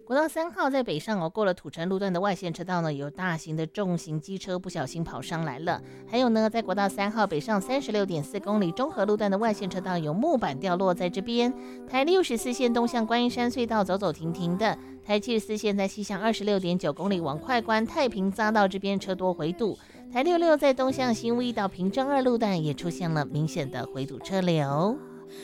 国道3号在北上过了土城路段的外线车道呢，有大型的重型机车不小心跑上来了。还有呢，在国道3号北上36.4公里中和路段的外线车道有木板掉落在这边。台64线东向观音山隧道走走停停的，台74线在西向26.9公里往快关太平匝道这边车多回堵。台66在东向新屋一到平镇2路段也出现了明显的回堵车流。